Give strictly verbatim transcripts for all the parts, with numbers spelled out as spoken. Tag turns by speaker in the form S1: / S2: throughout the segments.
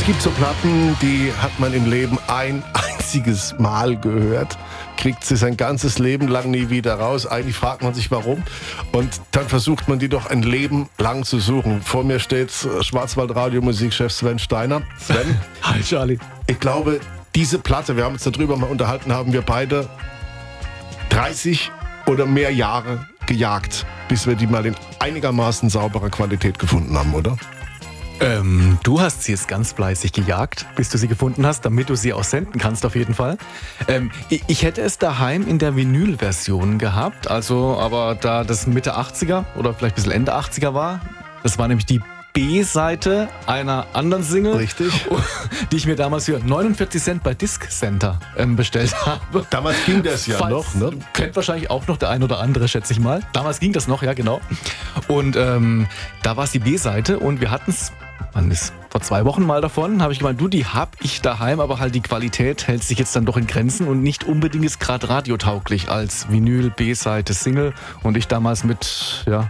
S1: Es gibt so Platten, die hat man im Leben ein einziges Mal gehört, kriegt sie sein ganzes Leben lang nie wieder raus. Eigentlich fragt man sich, warum. Und dann versucht man die doch ein Leben lang zu suchen. Vor mir steht Schwarzwald-Radio-Musikchef Sven Steiner. Sven.
S2: Hi, Charlie.
S1: Ich glaube, diese Platte, wir haben uns darüber mal unterhalten, haben wir beide dreißig oder mehr Jahre gejagt, bis wir die mal in einigermaßen sauberer Qualität gefunden haben, oder?
S2: Ähm, du hast sie jetzt ganz fleißig gejagt, bis du sie gefunden hast, damit du sie auch senden kannst auf jeden Fall. Ähm, ich, ich hätte es daheim in der Vinyl-Version gehabt, also aber da das Mitte achtziger oder vielleicht ein bisschen Ende achtziger war, das war nämlich die B-Seite einer anderen Single,
S1: richtig,
S2: die ich mir damals für neunundvierzig Cent bei Disc Center ähm, bestellt habe.
S1: Damals ging das ja
S2: Falls,
S1: noch, ne?
S2: Kennt wahrscheinlich auch noch der ein oder andere, schätze ich mal. Damals ging das noch, ja genau. Und ähm, da war es die B-Seite und wir hatten es, man ist vor zwei Wochen mal davon, habe ich gemeint, du, die hab ich daheim, aber halt die Qualität hält sich jetzt dann doch in Grenzen und nicht unbedingt ist gerade radiotauglich als Vinyl, B-Seite, Single. Und ich damals mit, ja,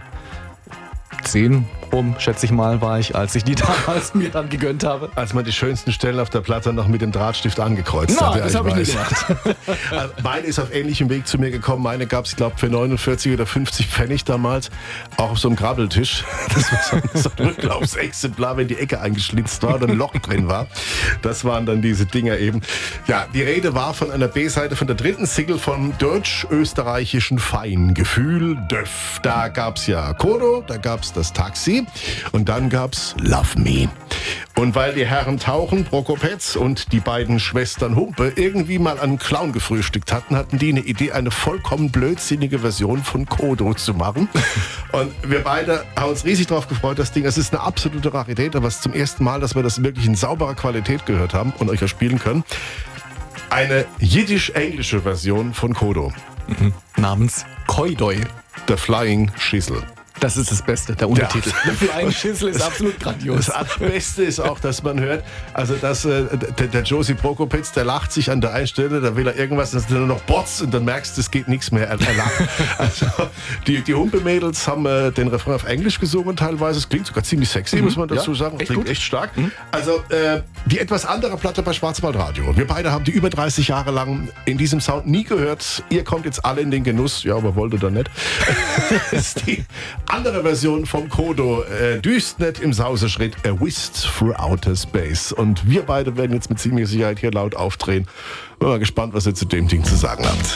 S2: zehn rum, schätze ich mal, war ich, als ich die damals mir dann gegönnt habe.
S1: Als man die schönsten Stellen auf der Platte noch mit dem Drahtstift angekreuzt
S2: Na,
S1: hat. Ja,
S2: das habe ich nicht
S1: weiß.
S2: gemacht.
S1: Meine ist auf ähnlichem Weg zu mir gekommen. Meine gab es, ich glaube, für neunundvierzig oder fünfzig Pfennig damals. Auch auf so einem Grabbeltisch. Das war so ein, so ein Rücklaufsexemplar, wenn die Ecke eingeschlitzt war oder ein Loch drin war. Das waren dann diese Dinger eben. Ja, die Rede war von einer B-Seite, von der dritten Single vom deutsch-österreichischen Feingefühl Döff. Da gab es ja Kodo, da gab es das Taxi und dann gab's Love Me. Und weil die Herren Tauchen, Prokopetz und die beiden Schwestern Humpe irgendwie mal einen Clown gefrühstückt hatten, hatten die eine Idee, eine vollkommen blödsinnige Version von Kodo zu machen. Und wir beide haben uns riesig drauf gefreut, das Ding. Es ist eine absolute Rarität, aber es ist zum ersten Mal, dass wir das wirklich in sauberer Qualität gehört haben und euch erspielen können. Eine jiddisch-englische Version von Kodo.
S2: Mhm. Namens Koidoi.
S1: The Flying Schissel.
S2: Das ist das Beste, der Untertitel. Der Flying Schissel ist absolut grandios.
S1: Das Beste ist auch, dass man hört, also dass äh, der, der Josie Prokopetz, der lacht sich an der einen Stelle, da will er irgendwas, dass du nur noch botzt und dann merkst, es geht nichts mehr. Er, er lacht. Also die, die Humpe-Mädels haben äh, den Refrain auf Englisch gesungen teilweise. Es klingt sogar ziemlich sexy, mhm. muss man dazu
S2: ja,
S1: sagen.
S2: echt
S1: Klingt
S2: gut.
S1: echt stark. Mhm. Also äh, die etwas andere Platte bei Schwarzwaldradio. Wir beide haben die über dreißig Jahre lang in diesem Sound nie gehört. Ihr kommt jetzt alle in den Genuss, ja, aber wollt ihr dann nicht. Das ist die andere Version vom Kodo, äh, düst nicht im Sauseschritt, A Whist Through Outer Space. Und wir beide werden jetzt mit ziemlicher Sicherheit hier laut aufdrehen. Bin mal gespannt, was ihr zu dem Ding zu sagen habt.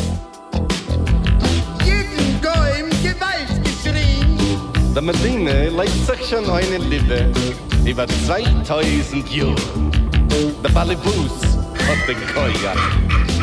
S3: Jeden Gäum Gewaltgeschrei.
S4: Der Medina legt sich schon eine Liebe über zweitausend Jahre. Der Ballibus hat den Kajak.